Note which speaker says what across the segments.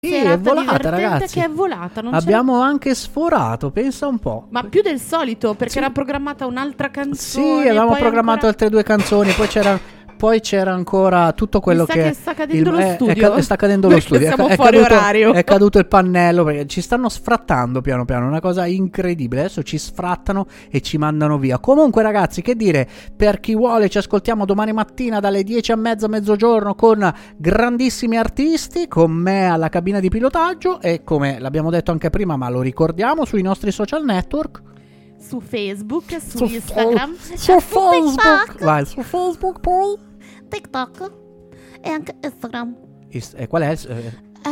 Speaker 1: Sì, è volata,
Speaker 2: divertente
Speaker 1: ragazzi.
Speaker 2: che è volata. Non
Speaker 1: Abbiamo anche sforato, pensa un po'.
Speaker 2: Ma più del solito, perché
Speaker 1: Sì.
Speaker 2: era programmata un'altra canzone.
Speaker 1: Sì, avevamo
Speaker 2: poi
Speaker 1: programmato altre 2 canzoni, poi c'era ancora tutto quello
Speaker 2: Mi sa che sta cadendo lo studio.
Speaker 1: sta cadendo lo
Speaker 2: Perché
Speaker 1: studio.
Speaker 2: siamo fuori orario.
Speaker 1: È caduto il pannello perché ci stanno sfrattando piano piano, una cosa incredibile. Adesso ci sfrattano e ci mandano via. Comunque ragazzi, che dire, per chi vuole ci ascoltiamo domani mattina dalle 10:30 mezzogiorno con grandissimi artisti, con me alla cabina di pilotaggio e come l'abbiamo detto anche prima, ma lo ricordiamo, sui nostri social network.
Speaker 2: Su Facebook, su Instagram,
Speaker 1: su Facebook. Vai, su Facebook poi.
Speaker 2: TikTok e anche Instagram.
Speaker 1: E qual è? Sì,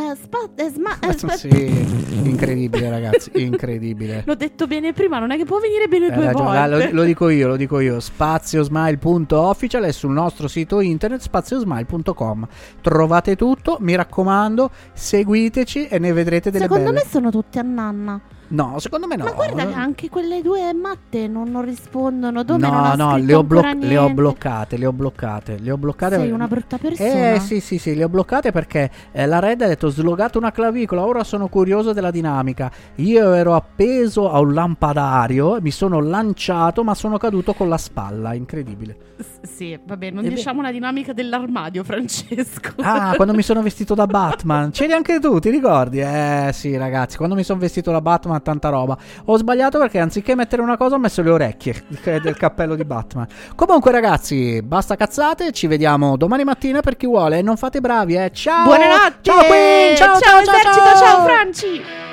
Speaker 1: incredibile ragazzi, incredibile.
Speaker 2: L'ho detto bene prima, non è che può venire bene 2 volte.
Speaker 1: Lo dico io. Spaziosmile.official è sul nostro sito internet spaziosmile.com. Trovate tutto, mi raccomando, seguiteci e ne vedrete delle
Speaker 2: Secondo
Speaker 1: belle.
Speaker 2: me sono tutti a nanna.
Speaker 1: No, secondo me no.
Speaker 2: Ma guarda che anche quelle 2 matte non rispondono. Dove non
Speaker 1: No,
Speaker 2: ha
Speaker 1: no,
Speaker 2: scritto
Speaker 1: le ho
Speaker 2: ancora
Speaker 1: bloccate.
Speaker 2: Sei una brutta persona.
Speaker 1: Sì, le ho bloccate perché la Red ha detto slogato una clavicola, ora sono curioso della dinamica. Io ero appeso a un lampadario, mi sono lanciato ma sono caduto con la spalla, incredibile.
Speaker 2: Sì, vabbè, non diciamo la dinamica dell'armadio, Francesco.
Speaker 1: Ah, quando mi sono vestito da Batman. C'eri anche tu, ti ricordi? Sì, ragazzi, quando mi sono vestito da Batman tanta roba. Ho sbagliato perché anziché mettere una cosa ho messo le orecchie del cappello di Batman. Comunque ragazzi, basta cazzate, ci vediamo domani mattina per chi vuole. Non fate bravi, Ciao.
Speaker 2: Buonanotte.
Speaker 1: Ciao Queen. Ciao
Speaker 2: esercito, ciao Franci.